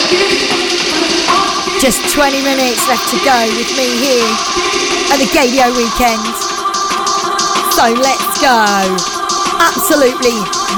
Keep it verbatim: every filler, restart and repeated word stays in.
Just twenty minutes left to go with me here at the Gaydio Weekend. So let's go. Absolutely